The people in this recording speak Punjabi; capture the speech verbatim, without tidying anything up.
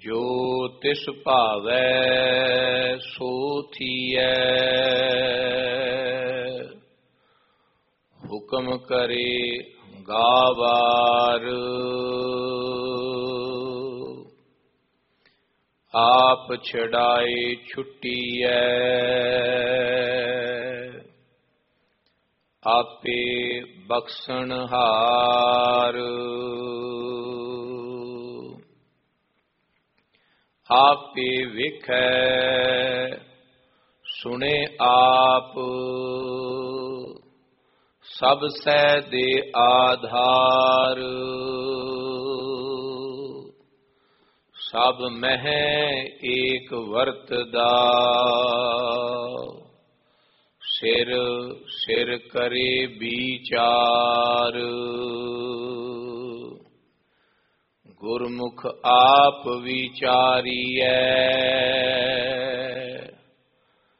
ਜੋ ਤਿਸ ਭਾਵੈ ਸੋ ਥੀਐ। ਹੁਕਮ ਕਰੇ ਗਾਵਾਰ ਆਪ ਛਡਾਏ ਛੁੱਟੀਐ। ਆਪੇ ਬਖਸ਼ਣ ਹਾਰ ਆਪੇ ਵੇਖੈ ਸੁਣੇ ਆਪ। ਸਭ ਸੈ ਦੇ ਆਧਾਰ ਸਭ ਮਹਿ ਏਕ ਵਰਤਦਾ। ਸਿਰ ਸਿਰ ਕਰੇ ਵਿਚਾਰ ਗੁਰਮੁਖ ਆਪ ਵਿਚਾਰੀਐ।